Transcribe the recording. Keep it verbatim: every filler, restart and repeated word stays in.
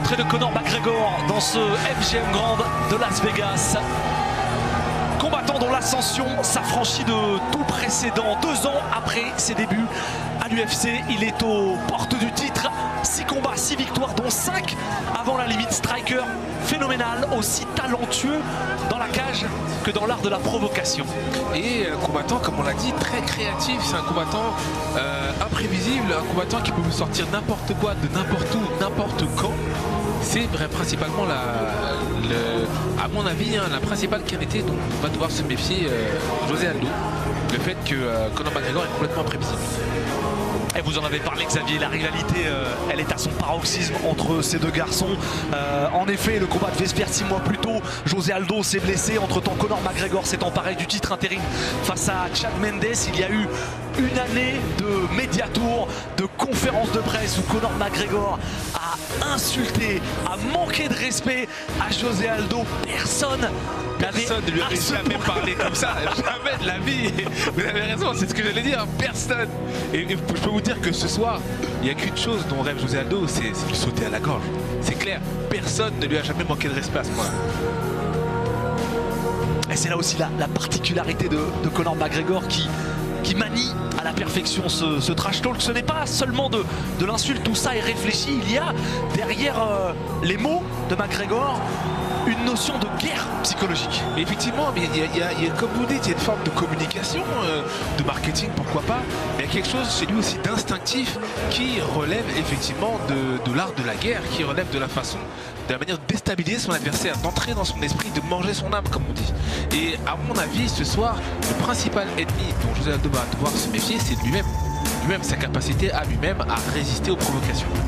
l'entrée de Conor McGregor dans ce M G M Grand de Las Vegas. Combattant dont l'ascension s'affranchit de tout précédent. Deux ans après ses débuts à l'U F C, il est aux portes du titre. Six combats, six victoires, dont cinq avant la limite. Striker phénoménal, aussi talentueux dans la cage que dans l'art de la provocation. Et un combattant, comme on l'a dit, très créatif. C'est un combattant euh, imprévisible, un combattant qui peut vous sortir n'importe quoi, de n'importe où, n'importe quand. C'est vrai, principalement, la, le, à mon avis, hein, la principale qualité dont on va devoir se méfier euh, José Aldo. Le fait que euh, Conor McGregor est complètement imprévisible. Et vous en avez parlé, Xavier, la rivalité, euh, elle est à son paroxysme entre ces deux garçons. Euh, en effet, le combat devait se faire six mois plus tôt. José Aldo s'est blessé. Entre-temps, Conor McGregor s'est emparé du titre intérim face à Chad Mendes. Il y a eu une année de médiatour, de conférences de presse où Conor McGregor a insulté, a manqué de respect à José Aldo. Personne Personne ne lui avait jamais parlé comme ça, jamais de la vie. Vous avez raison, c'est ce que j'allais dire, personne. Et, et je peux vous dire que ce soir, il n'y a qu'une chose dont rêve José Aldo, c'est de lui sauter à la gorge. C'est clair, personne ne lui a jamais manqué de respect à ce moment-là. Et c'est là aussi la, la particularité de, de Conor McGregor qui, qui manie à la perfection ce, ce trash talk. Ce n'est pas seulement de, de l'insulte, tout ça est réfléchi. Il y a derrière euh, les mots de McGregor une notion de guerre psychologique. Mais effectivement, mais il y a, il y a, il y a, comme vous dites, il y a une forme de communication, euh, de marketing, pourquoi pas. Mais il y a quelque chose chez lui aussi d'instinctif qui relève effectivement de, de l'art de la guerre, qui relève de la façon, de la manière de déstabiliser son adversaire, d'entrer dans son esprit, de manger son âme, comme on dit. Et à mon avis, ce soir, le principal ennemi dont José Aldo va devoir se méfier, c'est lui-même. Lui-même, sa capacité à lui-même à résister aux provocations.